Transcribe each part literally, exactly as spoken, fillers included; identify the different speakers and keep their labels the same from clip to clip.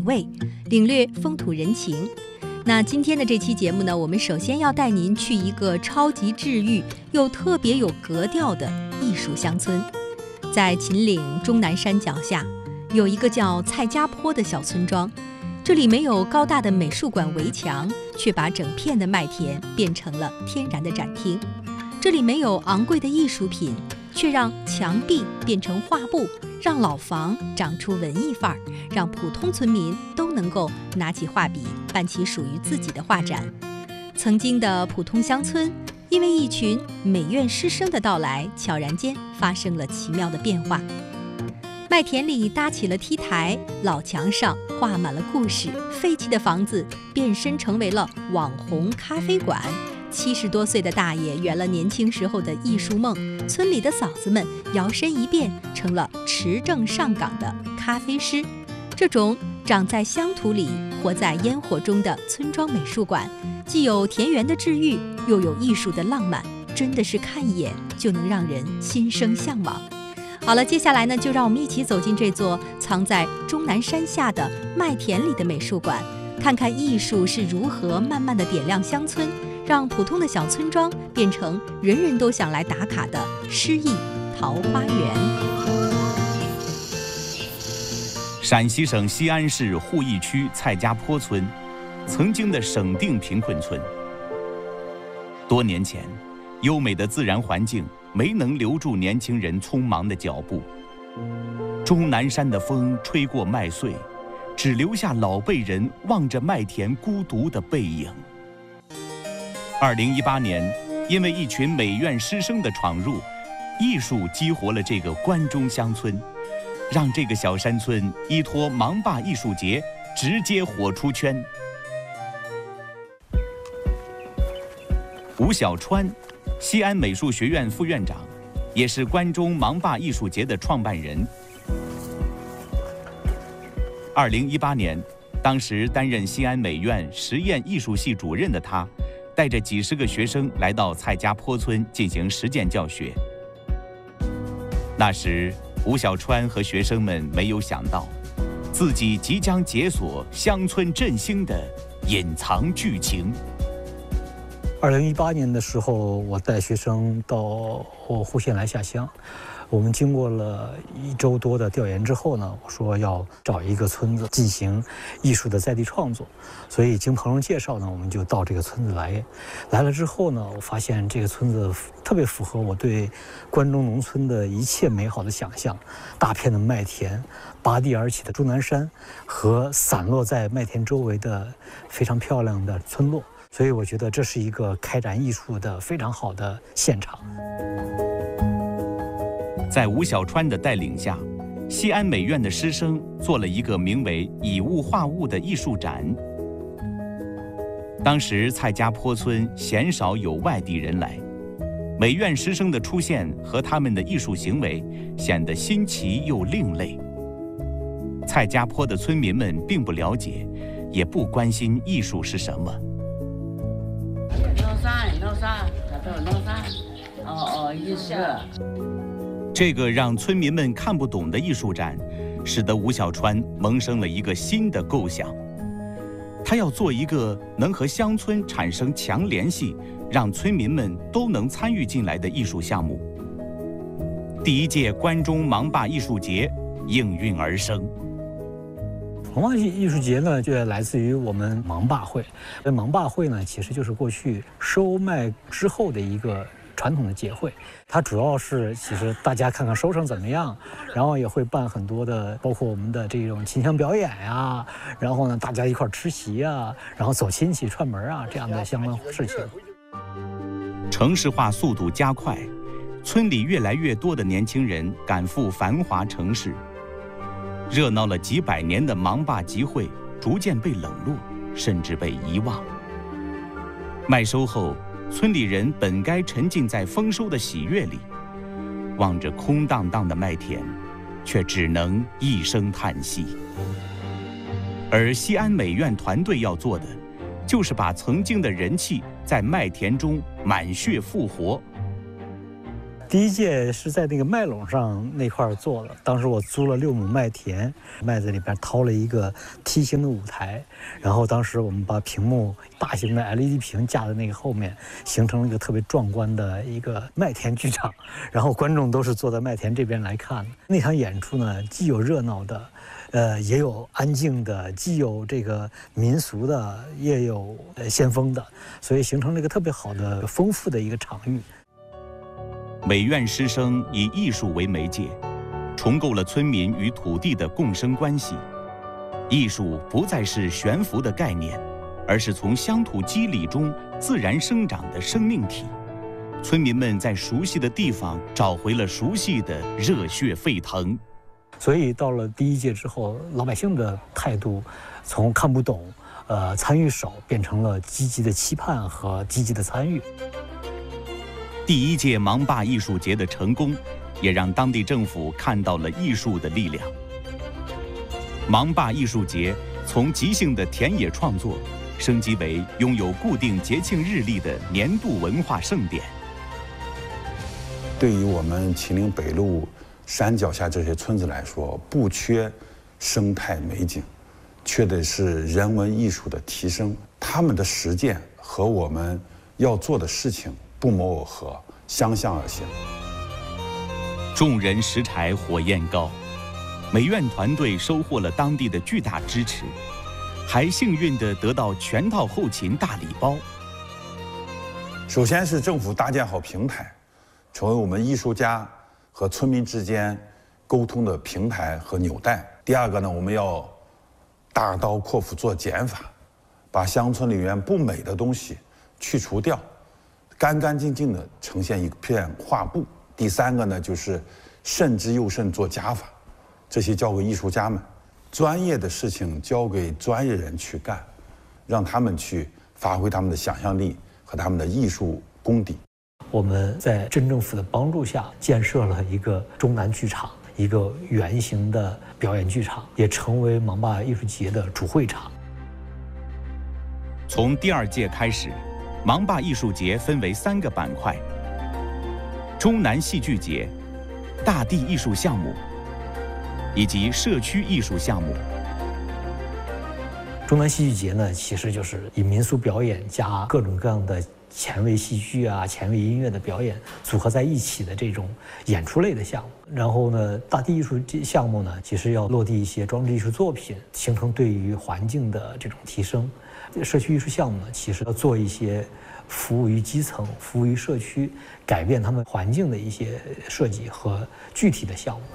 Speaker 1: 味，领略风土人情。那今天的这期节目呢，我们首先要带您去一个超级治愈又特别有格调的艺术乡村。在秦岭终南山脚下，有一个叫蔡家坡的小村庄。这里没有高大的美术馆围墙，却把整片的麦田变成了天然的展厅。这里没有昂贵的艺术品，却让墙壁变成画布，让老房长出文艺范儿，让普通村民都能够拿起画笔，办起属于自己的画展。曾经的普通乡村，因为一群美院师生的到来，悄然间发生了奇妙的变化。麦田里搭起了 T 台，老墙上画满了故事，废弃的房子变身成为了网红咖啡馆。七十多岁的大爷圆了年轻时候的艺术梦，村里的嫂子们摇身一变成了持证上岗的咖啡师。这种长在乡土里、活在烟火中的村庄美术馆，既有田园的治愈，又有艺术的浪漫，真的是看一眼就能让人心生向往。好了，接下来呢，就让我们一起走进这座藏在终南山下的麦田里的美术馆，看看艺术是如何慢慢的点亮乡村，让普通的小村庄变成人人都想来打卡的诗意桃花源。
Speaker 2: 陕西省西安市鄠邑区蔡家坡村，曾经的省定贫困村。多年前，优美的自然环境没能留住年轻人匆忙的脚步。终南山的风吹过麦穗，只留下老辈人望着麦田孤独的背影。二零一八年，因为一群美院师生的闯入，艺术激活了这个关中乡村，让这个小山村依托芒坝艺术节直接火出圈。吴小川，西安美术学院副院长，也是关中芒坝艺术节的创办人。二零一八年，当时担任西安美院实验艺术系主任的他，带着几十个学生来到蔡家坡村进行实践教学。那时，吴小川和学生们没有想到，自己即将解锁乡村振兴的隐藏剧情。
Speaker 3: 二零一八年的时候，我带学生到户县来下乡。我们经过了一周多的调研之后呢，我说要找一个村子进行艺术的在地创作，所以经朋友介绍呢，我们就到这个村子来。来了之后呢，我发现这个村子特别符合我对关中农村的一切美好的想象：大片的麦田、拔地而起的终南山和散落在麦田周围的非常漂亮的村落。所以我觉得这是一个开展艺术的非常好的现场。
Speaker 2: 在吴小川的带领下，西安美院的师生做了一个名为“以物化物”的艺术展。当时蔡家坡村鲜少有外地人来，美院师生的出现和他们的艺术行为显得新奇又另类。蔡家坡的村民们并不了解，也不关心艺术是什么。
Speaker 4: 哦哦，艺术。
Speaker 2: 这个让村民们看不懂的艺术展，使得吴小川萌生了一个新的构想。他要做一个能和乡村产生强联系，让村民们都能参与进来的艺术项目。第一届关中芒坝艺术节应运而生。
Speaker 3: 芒坝艺术节呢，就来自于我们芒坝会。这芒坝会呢，其实就是过去收麦之后的一个传统的节会。它主要是其实大家看看收成怎么样，然后也会办很多的，包括我们的这种琴腔表演呀，然后呢大家一块吃席啊，然后走亲戚串门啊这样的相关事情。
Speaker 2: 城市化速度加快，村里越来越多的年轻人赶赴繁华城市。热闹了几百年的芒坝集会逐渐被冷落，甚至被遗忘。麦收后，村里人本该沉浸在丰收的喜悦里，望着空荡荡的麦田，却只能一声叹息。而西安美院团队要做的，就是把曾经的人气在麦田中满血复活。
Speaker 3: 第一届是在那个麦垄上那块儿做的，当时我租了六亩麦田，麦子里边掏了一个梯形的舞台，然后当时我们把屏幕大型的 L E D 屏架在那个后面，形成了一个特别壮观的一个麦田剧场，然后观众都是坐在麦田这边来看的。那场演出呢，既有热闹的，呃，也有安静的，既有这个民俗的，也有呃先锋的，所以形成了一个特别好的、丰富的一个场域。
Speaker 2: 美院师生以艺术为媒介，重构了村民与土地的共生关系。艺术不再是悬浮的概念，而是从乡土肌理中自然生长的生命体。村民们在熟悉的地方找回了熟悉的热血沸腾。
Speaker 3: 所以到了第一届之后，老百姓的态度从看不懂、呃参与少，变成了积极的期盼和积极的参与。
Speaker 2: 第一届芒坝艺术节的成功，也让当地政府看到了艺术的力量。芒坝艺术节从即兴的田野创作，升级为拥有固定节庆日历的年度文化盛典。
Speaker 4: 对于我们秦岭北路山脚下这些村子来说，不缺生态美景，缺的是人文艺术的提升。他们的实践和我们要做的事情不谋而合，相向而行。
Speaker 2: 众人拾柴火焰高，美院团队收获了当地的巨大支持，还幸运地得到全套后勤大礼包。
Speaker 4: 首先是政府搭建好平台，成为我们艺术家和村民之间沟通的平台和纽带。第二个呢，我们要大刀阔斧做减法，把乡村里面不美的东西去除掉，干干净净的呈现一片画布。第三个呢，就是慎之又慎做加法，这些交给艺术家们，专业的事情交给专业人去干，让他们去发挥他们的想象力和他们的艺术功底。
Speaker 3: 我们在镇政府的帮助下，建设了一个中南剧场，一个圆形的表演剧场，也成为芒坝艺术节的主会场。
Speaker 2: 从第二届开始，芒坝艺术节分为三个板块：中南戏剧节、大地艺术项目以及社区艺术项目。
Speaker 3: 中南戏剧节呢，其实就是以民俗表演加各种各样的前卫戏剧啊、前卫音乐的表演组合在一起的这种演出类的项目。然后呢，大地艺术项目呢，其实要落地一些装置艺术作品，形成对于环境的这种提升。社区艺术项目呢，其实要做一些服务于基层、服务于社区、改变他们环境的一些设计和具体的项目。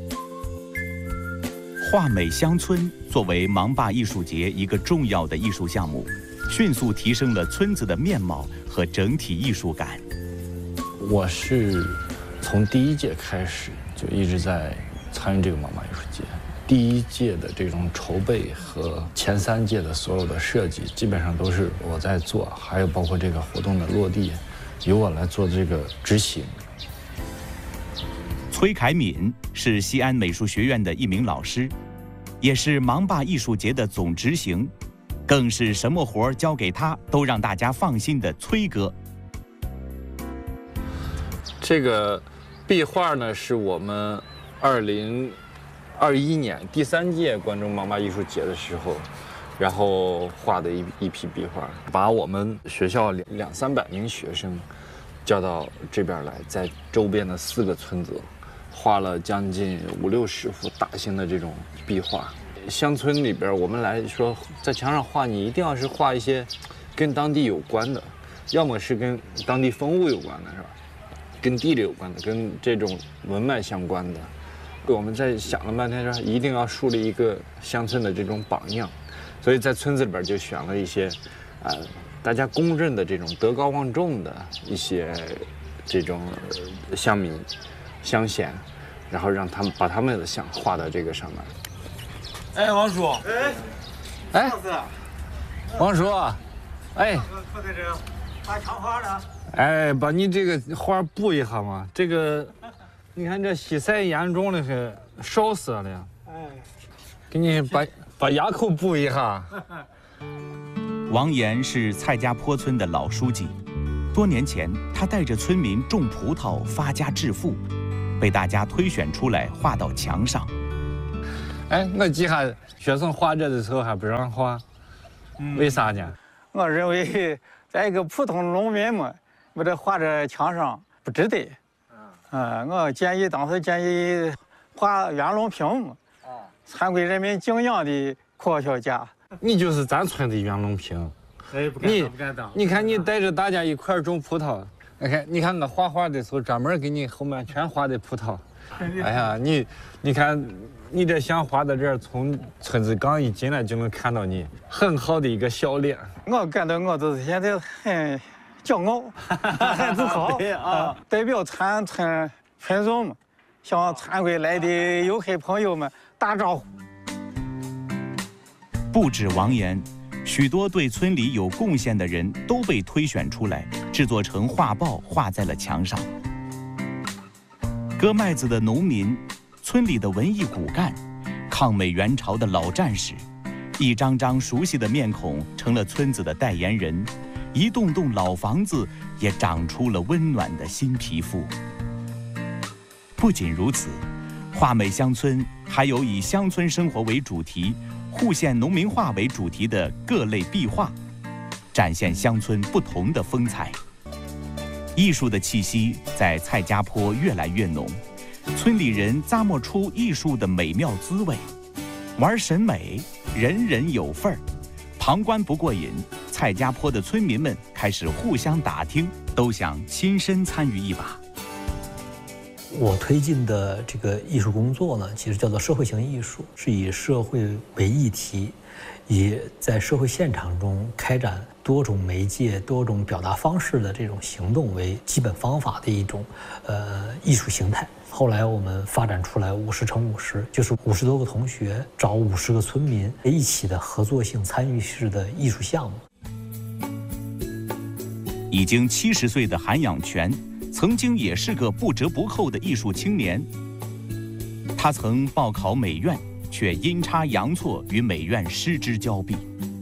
Speaker 2: 画美乡村作为芒坝艺术节一个重要的艺术项目，迅速提升了村子的面貌和整体艺术感。
Speaker 5: 我是从第一届开始就一直在参与这个芒坝艺术节。第一届的这种筹备和前三届的所有的设计，基本上都是我在做，还有包括这个活动的落地，由我来做这个执行。
Speaker 2: 崔凯敏是西安美术学院的一名老师，也是芒坝艺术节的总执行，更是什么活儿交给他都让大家放心的崔哥。
Speaker 5: 这个壁画呢，是我们二零二一年第三届关中芒坝艺术节的时候，然后画的一一批壁画，把我们学校两两三百名学生叫到这边来，在周边的四个村子画了将近五六十幅大型的这种壁画。乡村里边，我们来说，在墙上画，你一定要是画一些跟当地有关的，要么是跟当地风物有关的，是吧？跟地理有关的，跟这种文脉相关的。我们在想了半天，说一定要树立一个乡村的这种榜样，所以在村子里边就选了一些，呃，大家公认的这种德高望重的一些这种乡民、乡贤，然后让他们把他们的像画到这个上面。
Speaker 6: 哎，王叔，
Speaker 5: 哎，哎，王叔，哎，
Speaker 6: 快在这画长花了。
Speaker 5: 哎，把你这个画补一下嘛，这个。你看这西晒严重的是烧死了呀！哎，给你把把牙口补一下。
Speaker 2: 王岩是蔡家坡村的老书记， 多年前，他带着村民种葡萄发家致富，被大家推选出来画到墙上。
Speaker 5: 哎，我记下学生画这的时候还不让画，嗯、为啥呢？
Speaker 6: 我认为，在一个普通农民嘛，把这画在墙上不值得。嗯、呃，我建议当时建议画袁隆平嘛，参归人民敬仰的科学家。
Speaker 5: 你就是咱村的袁隆平。
Speaker 6: 哎，不敢当，不敢当。
Speaker 5: 你看，你带着大家一块儿种葡萄，你看，你看我画画的时候，专门给你后面全画的葡萄。哎呀，你，你看，你这像画到这儿，从村子刚一进来就能看到你很好的一个笑脸。
Speaker 6: 我感到我就是现在很骄傲，很自豪啊！代表全村群众们，向参归来的游客朋友们打招呼。
Speaker 2: 不止王岩，许多对村里有贡献的人都被推选出来，制作成画报画在了墙上。割麦子的农民，村里的文艺骨干，抗美援朝的老战士，一张张熟悉的面孔成了村子的代言人，一栋栋老房子也长出了温暖的新皮肤。不仅如此，画美乡村还有以乡村生活为主题、户县农民画为主题的各类壁画，展现乡村不同的风采。艺术的气息在蔡家坡越来越浓，村里人咂摸出艺术的美妙滋味。玩审美，人人有份儿。旁观不过瘾，蔡家坡的村民们开始互相打听，都想亲身参与一把。
Speaker 3: 我推进的这个艺术工作呢，其实叫做社会型艺术，是以社会为议题，以在社会现场中开展多种媒介、多种表达方式的这种行动为基本方法的一种呃艺术形态。后来我们发展出来五十乘五十，就是五十多个同学找五十个村民一起的合作性参与式的艺术项目。
Speaker 2: 已经七十岁的韩养泉，曾经也是个不折不扣的艺术青年。他曾报考美院，却阴差阳错与美院失之交臂。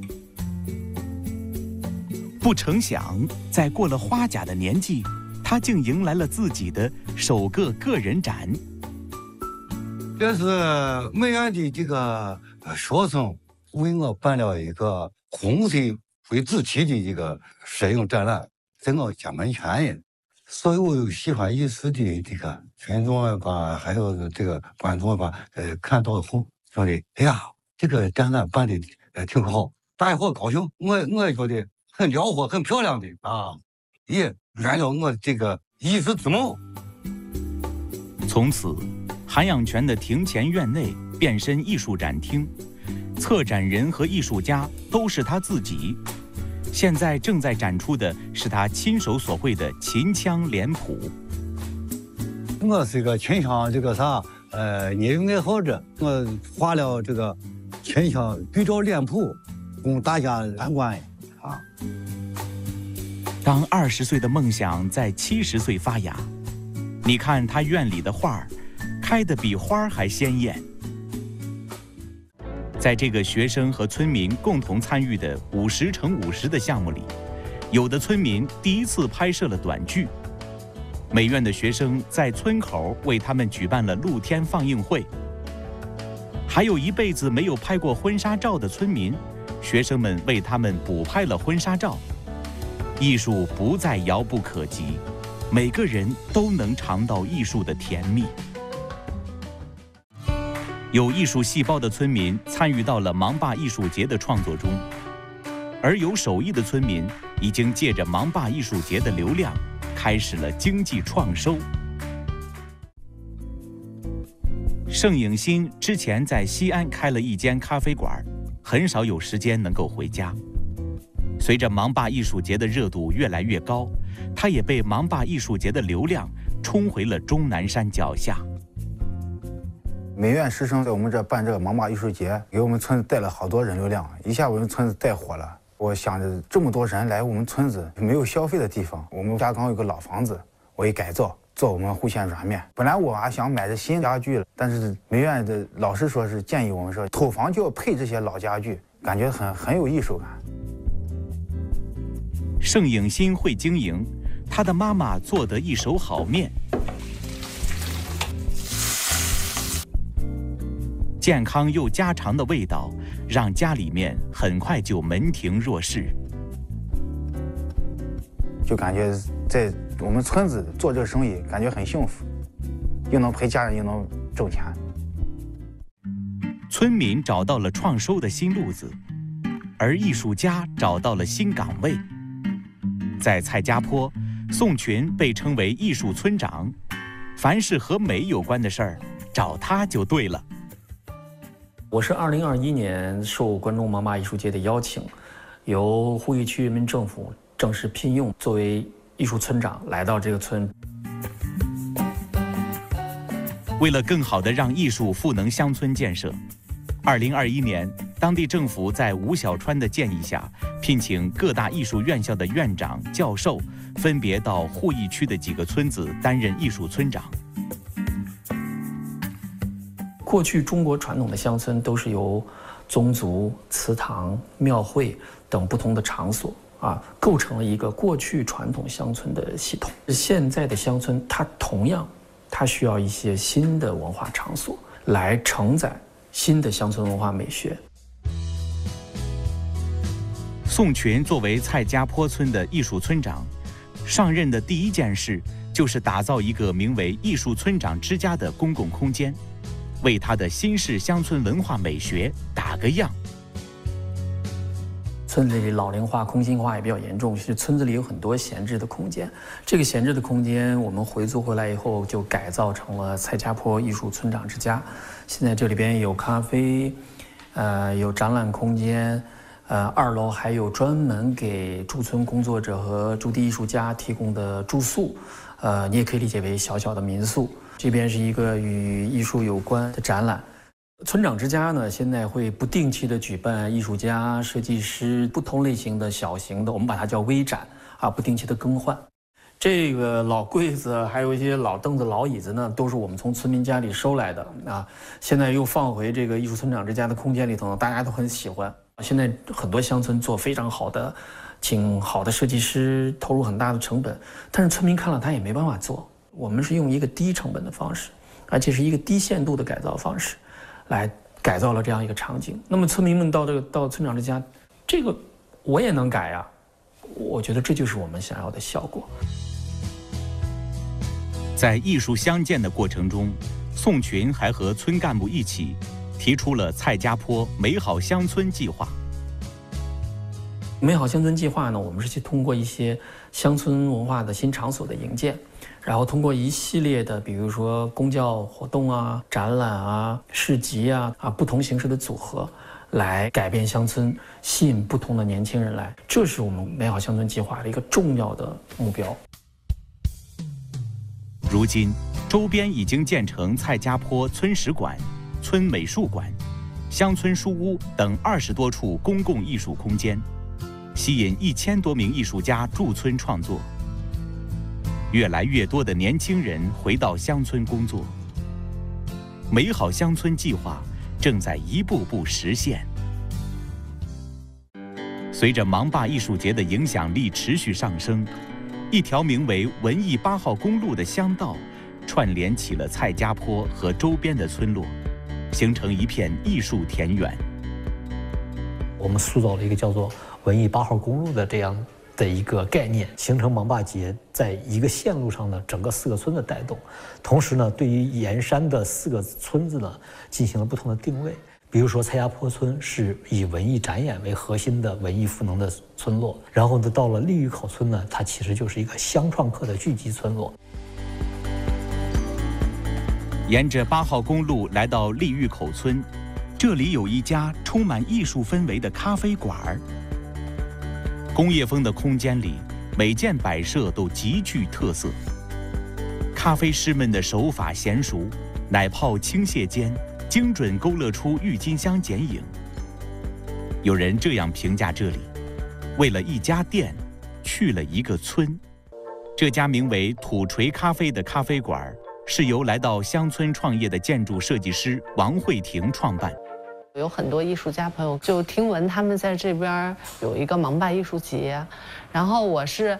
Speaker 2: 不成想，在过了花甲的年纪，他竟迎来了自己的首个个人展。
Speaker 7: 这是美院的这个学生为我办了一个红色为主题的一个摄影展览，在我家门前呀。所有喜欢艺术的这个群众吧，还有这个观众吧，呃，看到后说的，哎呀，这个展览办的呃挺好，大家伙高兴，我我也觉得很辽阔、很漂亮的啊，也圆了我这个艺术之梦。
Speaker 2: 从此，韩养泉的庭前院内变身艺术展厅，策展人和艺术家都是他自己。现在正在展出的是他亲手所绘的秦腔脸谱。
Speaker 7: 我是一个秦腔这个啥呃业余爱好者，我画了这个秦腔对照脸谱，供大家参观啊。
Speaker 2: 当二十岁的梦想在七十岁发芽，你看他院里的画儿，开得比花还鲜艳。在这个学生和村民共同参与的五十乘五十的项目里，有的村民第一次拍摄了短剧，美院的学生在村口为他们举办了露天放映会，还有一辈子没有拍过婚纱照的村民，学生们为他们补拍了婚纱照。艺术不再遥不可及，每个人都能尝到艺术的甜蜜。有艺术细胞的村民参与到了芒坝艺术节的创作中，而有手艺的村民已经借着芒坝艺术节的流量，开始了经济创收。盛颖新之前在西安开了一间咖啡馆，很少有时间能够回家。随着芒坝艺术节的热度越来越高，他也被芒坝艺术节的流量冲回了终南山脚下。
Speaker 8: 美院师生在我们这办这个芒坝艺术节，给我们村子带了好多人流量，一下我们村子带火了。我想着这么多人来我们村子，没有消费的地方，我们家刚有个老房子，我一改造做我们户县软面。本来我还想买这新家具了，但是美院的老师说是建议我们说头房就要配这些老家具，感觉很很有艺术感。
Speaker 2: 盛颖新会经营， 他的妈妈做得一手好面，健康又家常的味道，让家里面很快就门庭若市。
Speaker 8: 就感觉在我们村子做这个生意，感觉很幸福，又能陪家人，又能挣钱。
Speaker 2: 村民找到了创收的新路子，而艺术家找到了新岗位。在蔡家坡，宋群被称为艺术村长，凡是和美有关的事儿，找他就对了。
Speaker 9: 我是二零二一年受关中芒灞艺术节的邀请，由呼吁区人民政府正式聘用，作为艺术村长来到这个村。
Speaker 2: 为了更好地让艺术赋能乡村建设，二零二一年，当地政府在吴小川的建议下，聘请各大艺术院校的院长、教授，分别到鄠邑区的几个村子担任艺术村长。
Speaker 9: 过去中国传统的乡村都是由宗族、祠堂、庙会等不同的场所啊，构成了一个过去传统乡村的系统。现在的乡村，它同样，它需要一些新的文化场所来承载新的乡村文化美学。
Speaker 2: 宋群作为蔡家坡村的艺术村长，上任的第一件事就是打造一个名为“艺术村长之家”的公共空间，为他的新式乡村文化美学打个样。
Speaker 9: 村子里老龄化、空心化也比较严重，是村子里有很多闲置的空间。这个闲置的空间，我们回租回来以后，就改造成了蔡家坡艺术村长之家。现在这里边有咖啡，呃，有展览空间，呃，二楼还有专门给驻村工作者和驻地艺术家提供的住宿，呃，你也可以理解为小小的民宿。这边是一个与艺术有关的展览。村长之家呢，现在会不定期的举办艺术家、设计师不同类型的小型的，我们把它叫微展啊，不定期的更换。这个老柜子，还有一些老凳子、老椅子呢，都是我们从村民家里收来的啊，现在又放回这个艺术村长之家的空间里头，大家都很喜欢。现在很多乡村做非常好的，请好的设计师，投入很大的成本，但是村民看了他也没办法做。我们是用一个低成本的方式，而且是一个低限度的改造方式，来改造了这样一个场景。那么村民们到这个到村长之家，这个我也能改呀，我觉得这就是我们想要的效果。
Speaker 2: 在艺术相见的过程中，宋群还和村干部一起提出了蔡家坡美好乡村计划。
Speaker 9: 美好乡村计划呢，我们是去通过一些乡村文化的新场所的营建，然后通过一系列的，比如说公教活动啊、展览啊、市集啊啊不同形式的组合，来改变乡村，吸引不同的年轻人来，这是我们美好乡村计划的一个重要的目标。
Speaker 2: 如今，周边已经建成蔡家坡村史馆、村美术馆、乡村书屋等二十多处公共艺术空间，吸引一千多名艺术家驻村创作。越来越多的年轻人回到乡村工作，美好乡村计划正在一步步实现。随着芒灞艺术节的影响力持续上升，一条名为文艺八号公路的乡道串联起了蔡家坡和周边的村落，形成一片艺术田园。
Speaker 3: 我们塑造了一个叫做文艺八号公路的这样的一个概念，形成芒灞节在一个线路上的整个四个村的带动。同时呢，对于沿山的四个村子呢，进行了不同的定位。比如说蔡家坡村是以文艺展演为核心的文艺赋能的村落，然后呢，到了利峪口村呢，它其实就是一个乡创客的聚集村落。
Speaker 2: 沿着八号公路来到利峪口村，这里有一家充满艺术氛围的咖啡馆儿。工业风的空间里，每件摆设都极具特色。咖啡师们的手法娴熟，奶泡倾泻间，精准勾勒出郁金香剪影。有人这样评价这里：为了一家店，去了一个村。这家名为土锤咖啡的咖啡馆，是由来到乡村创业的建筑设计师王慧婷创办。
Speaker 10: 有很多艺术家朋友就听闻他们在这边有一个芒灞艺术节，然后我是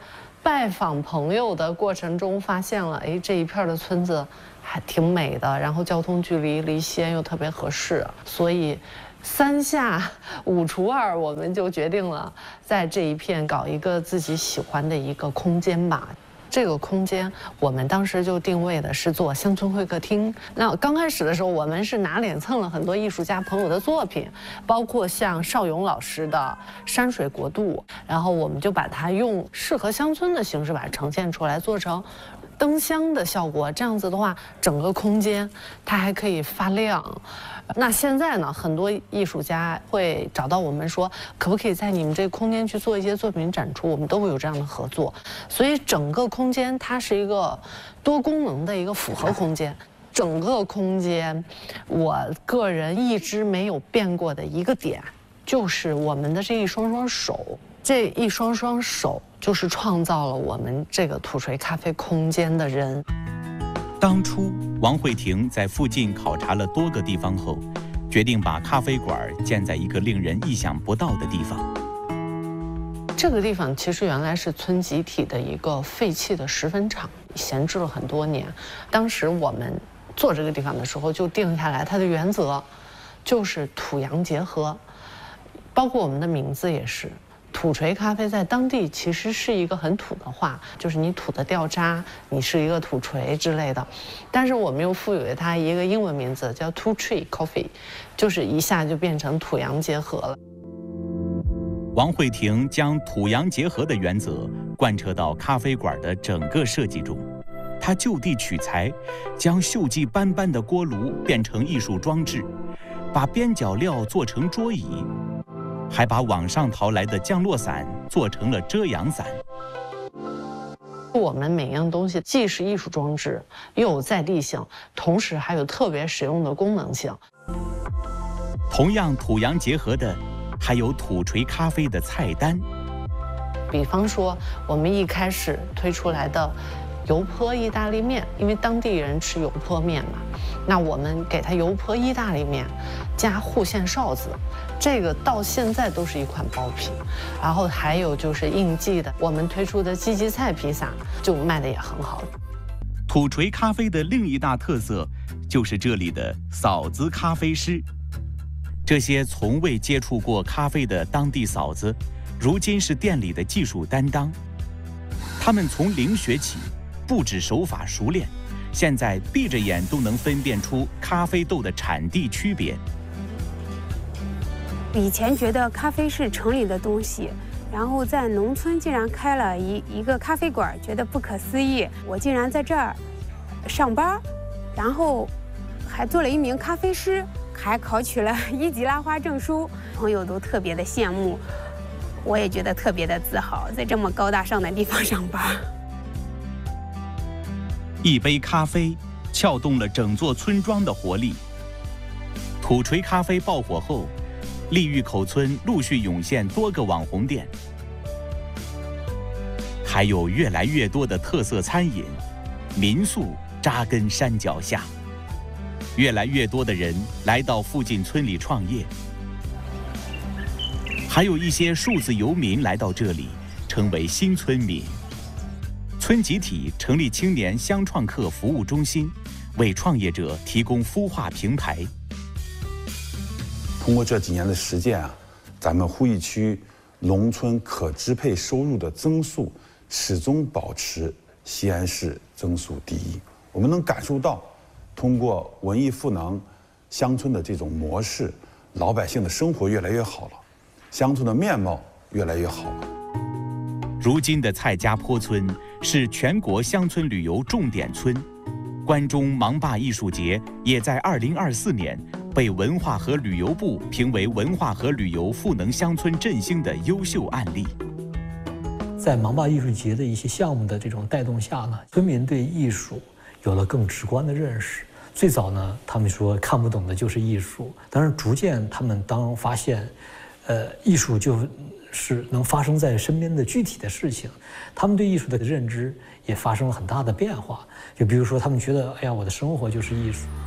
Speaker 10: 拜访朋友的过程中发现了，哎，这一片的村子还挺美的，然后交通距离离西安又特别合适，所以三下五除二，我们就决定了在这一片搞一个自己喜欢的一个空间吧。这个空间我们当时就定位的是做乡村会客厅。那刚开始的时候，我们是拿脸蹭了很多艺术家朋友的作品，包括像邵勇老师的《山水国度》，然后我们就把它用适合乡村的形式把它呈现出来，做成灯箱的效果。这样子的话，整个空间它还可以发亮。那现在呢，很多艺术家会找到我们说，可不可以在你们这个空间去做一些作品展出？我们都会有这样的合作。所以整个空间它是一个多功能的一个复合空间。整个空间，我个人一直没有变过的一个点，就是我们的这一双双手，这一双双手就是创造了我们这个土锤咖啡空间的人。
Speaker 2: 当初王慧婷在附近考察了多个地方后，决定把咖啡馆建在一个令人意想不到的地方。
Speaker 10: 这个地方其实原来是村集体的一个废弃的石粉厂，闲置了很多年。当时我们做这个地方的时候，就定下来它的原则就是土洋结合，包括我们的名字也是。土锤咖啡在当地其实是一个很土的话，就是你土的掉渣，你是一个土锤之类的。但是我们又赋予了它一个英文名字，叫 Two Tree Coffee， 就是一下就变成土洋结合了。
Speaker 2: 王慧婷将土洋结合的原则贯彻到咖啡馆的整个设计中。她就地取材，将锈迹斑斑的锅炉变成艺术装置，把边角料做成桌椅，还把网上淘来的降落伞做成了遮阳伞。
Speaker 10: 我们每样东西既是艺术装置，又有在地性，同时还有特别实用的功能性。
Speaker 2: 同样土洋结合的，还有土锤咖啡的菜单。
Speaker 10: 比方说，我们一开始推出来的油泼意大利面，因为当地人吃油泼面嘛，那我们给它油泼意大利面，加户县臊子，这个到现在都是一款爆品。然后还有就是应季的，我们推出的积极菜披萨就卖的也很好。
Speaker 2: 土锤咖啡的另一大特色就是这里的嫂子咖啡师。这些从未接触过咖啡的当地嫂子，如今是店里的技术担当。他们从零学起，不止手法熟练，现在闭着眼都能分辨出咖啡豆的产地区别。
Speaker 11: 以前觉得咖啡是城里的东西，然后在农村竟然开了一一个咖啡馆，觉得不可思议。我竟然在这儿上班，然后还做了一名咖啡师，还考取了一级拉花证书，朋友都特别的羡慕，我也觉得特别的自豪，在这么高大上的地方上班。
Speaker 2: 一杯咖啡撬动了整座村庄的活力。土锤咖啡爆火后，利峪口村陆续涌现多个网红店，还有越来越多的特色餐饮、民宿扎根山脚下。越来越多的人来到附近村里创业，还有一些数字游民来到这里，成为新村民。村集体成立青年乡创客服务中心，为创业者提供孵化平台。
Speaker 4: 通过这几年的实践啊，咱们鄠邑区农村可支配收入的增速始终保持西安市增速第一。我们能感受到，通过文艺赋能乡村的这种模式，老百姓的生活越来越好了，乡村的面貌越来越好了。
Speaker 2: 如今的蔡家坡村是全国乡村旅游重点村，关中芒坝艺术节也在二零二四年被文化和旅游部评为文化和旅游赋能乡村振兴的优秀案例。
Speaker 3: 在芒坝艺术节的一些项目的这种带动下呢，村民对艺术有了更直观的认识。最早呢，他们说看不懂的就是艺术，但是逐渐他们当发现，呃，艺术就是能发生在身边的具体的事情，他们对艺术的认知也发生了很大的变化。就比如说，他们觉得，哎呀，我的生活就是艺术。